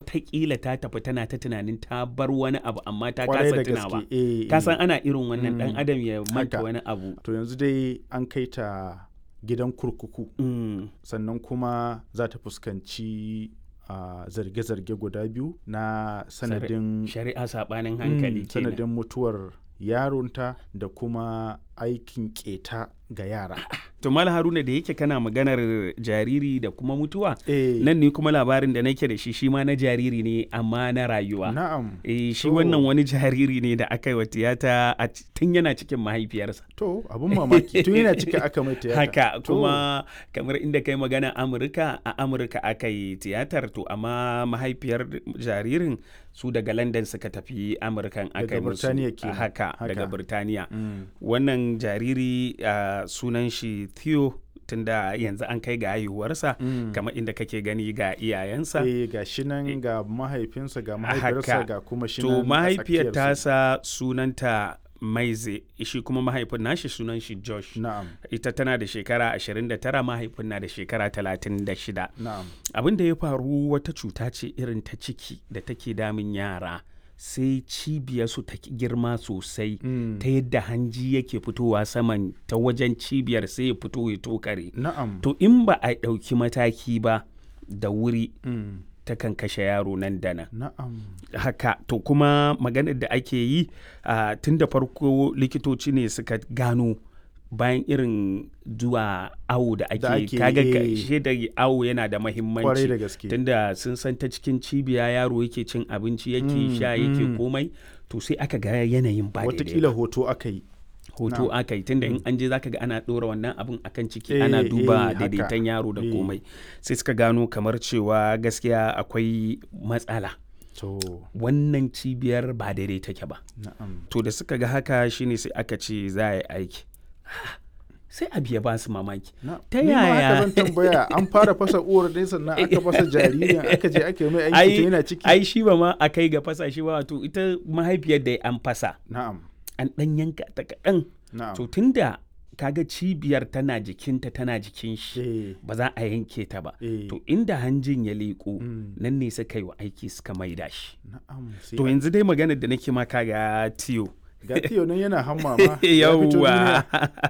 watakila ta tafi tana ta tunanin ta bar wani abu amma ta Kwarai kasa da tunawa. gaske. Ka san ana irin wannan dan adam ya manta Haka. wani abu. To yanzu dai an kai ta gidan kurkuku. Sannan kuma za ta fuskanci zarge-zarge guda biyu na sanadin shari'a sabanin hankali kenan. sanadin mutuwar yaronta da kuma aikin keta ga yara. To Malam Haruna, da yake kana maganar jariri da kuma mutuwa, Eh, nan ne kuma labarin da nake da shi ma na jariri ne amma na rayuwa. na'am. Shi To. wannan wani jariri ne da aka yi wa tiyata tun yana cikin mahaifiyarsa. To abin mamaki tun yana cika aka mai tiyata. Haka To, kuma kamar inda kai magana Amurka, a Amurka aka yi tiyatar, to amma mahaifiyar jaririn su daga London suka tafi Amurkan aka yi Daga musu. Birtaniya kenan. Haka daga Haka. Birtaniya. mm, Wannan jariri sunan shi Theo, tunda yanzu an kai ga haihuwarsa, mm. kamar inda kake gani ga iyayensa. ga shi nan ga mahaifinsa ga mahaifiyarsa Haka. ga kuma shi nan To a mahaifiyar tsakiyarsu. tasa sunanta Maize, shi kuma mahaifin nashi sunan shi Josh. Na'am, Ita tana da shekara 29, mahaifin na da shekara 36. na'am. Abin da ya faru wata cuta ce irin ta ciki da take damun yara, sai cibiyarsu ta girma sosai, Mm. ta yadda hanji yake fitowa saman ta wajen cibiyar sai ya fito ya tokare. Na'am. To in ba a ɗauki mataki ba da wuri, Mm. takan kashe yaro nan da nan. Na'am. Haka, to kuma maganar da ake yi tun da farko likitoci ne suka gano, bayan irin zuwa awo da ake kaga da awo yana da Kwarai mahimmanci, da gaske. tunda sun san ta cikin cibiya yaro yake cin abinci, yake sha, yake komai, to sai aka ga yanayin ba daidai Watakila ba. hoto aka yi. Hoto aka yi, tunda in an je zaka ga ana ɗora wannan abin akan ciki, ana Eh, duba haka. daidaiton yaro da Eh. komai, sai suka gano kamar cewa gaskiya akwai matsala, To, wannan cibiyar ba daidai take ba. na'am. To da suka ga haka shine sai aka ce za a yi aiki. Sai abu ya ba su mamaki. Ta Ni ma haka yaya? zan tambaya, an fara fasa uwar ne sannan aka fasa jaririn aka je aka yi mai aiki tun yana ciki. Ai shi ba ma a kai ga fasa shi ba, to ita mahaifiyar da an fasa, Na'am. an ɗan yanka ta kaɗan. Na'am. To tunda kaga cibiyar tana jikinta tana jikin shi, Eh, ba za a yanke ta ba. eh, To inda hanjin ya leƙo, mm, nan ne suka yi wa aiki suka maida shi. na'am. Sai To yanzu dai maganar da nake ma kaga Tiyo. ga Tiyo nan yana hamma ma. Ya fito Yawwa. duniya.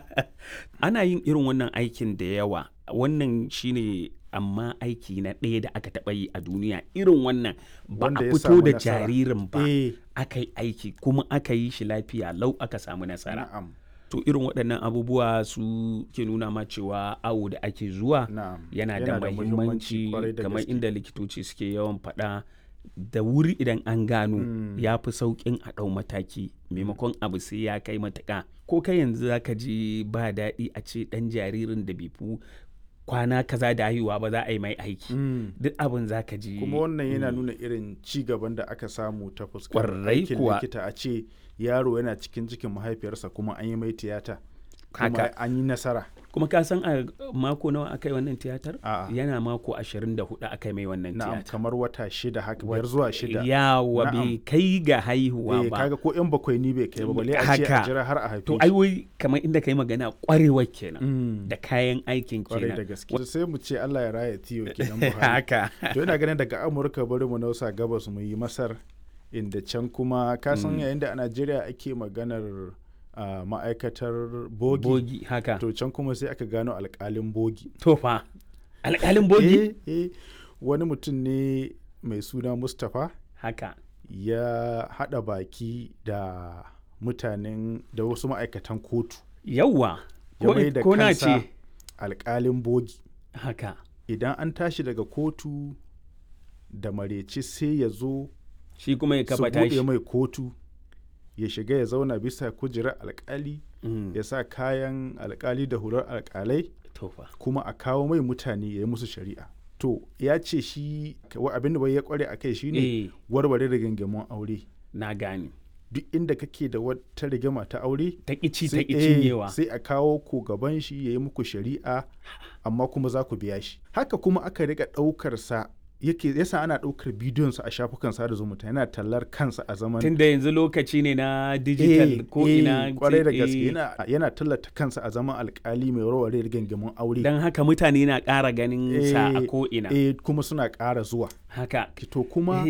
Ana yin irin wannan aikin da yawa. Wannan shine amma aiki na ɗaya da aka taɓa yi a duniya irin wannan, ba Wanda a ya fito samu da nasara. jaririn ba, Eh, aka yi aiki kuma aka yi shi lafiya lau, aka samu nasara. na'am. To irin waɗannan abubuwa su ke nuna ma cewa awo da ake zuwa Na'am. yana da mahimmanci, kwarai da kamar gaske. inda likitoci suke yawan faɗa, da wuri idan an gano ya fi sauƙin a ɗau mataki, maimakon abu sai ya kai matuƙa. Ko kai yanzu za ka ji ba daɗi a ce ɗan jaririn da bai fi kwana kaza da haihuwa ba za a yi mai aiki, Mm. duk abin za ka ji. Kuma wannan yana nuna irin ci gaban da aka samu ta fuskar Kwarai aikin kuwa. likita, a ce yaro yana cikin mahaifiyarsa kuma an yi mai tiyata. Kuma Haka. an yi nasara. Kuma ka san a mako nawa aka yi wannan tiyatar? A'a. Yana mako 24 aka yi mai wannan Na'am, tiyatar. kamar wata shida haka, 5 zuwa 6. Yawa, Na'am. bai kai ga haihuwa Eh, ba. kaga ko 'yan bakwai ni bai kai ba, balle a ce Haka. a jira har a haife To shi. ai wai kamar inda kai magana kwarewar kenan, Mm. da kayan aikin Kwarai da kenan. gaske. Sai mu ce Allah ya raya Tiyo kenan Buhari. Haka. To ina ganin daga Amurka bari mu nausa gabas mu yi Masar, inda can kuma ka san yayin da a Najeriya ake maganar ma'aikatar bogi. Bogi, haka. To can kuma sai aka gano alƙalin bogi. To fa, alƙalin bogi? Wani mutum ne mai suna Mustapha Haka. ya haɗa baki da mutanen da wasu ma'aikatan kotu. Yawwa. Ya mai da Ko na kansa ce. alƙalin bogi. Haka. Idan an tashi daga kotu da mareci sai ya zo Shi kuma ya su kafa tashi. buɗe mai kotu, ya shiga ya zauna bisa kujerar alƙali, Mm. ya sa kayan alƙali da hular alƙalai, To fa. kuma a kawo mai mutane ya yi musu shari'a. To ya ce shi abin da bai ya kware a kai shine Eh, warware rigingimun aure. na gane. Duk inda kake da wata rigima ta aure, Ta ƙici ta sai cinyewa. sai a kawo ku gaban shi ya yi muku shari'a, amma kuma za ku biya shi. Haka kuma aka riga ɗaukar sa, yasa ana ɗaukar bidiyon sa a shafukan sada zumunta, yana tallar kansa a zaman Tunda yanzu lokaci ne na digital, ko ina. kwarai da gaske yana tallata kansa a zaman alkali mai warware rigingimun aure. Don haka mutane na ƙara ganin sa a ko ina. Kuma suna ƙara zuwa. Haka. To kuma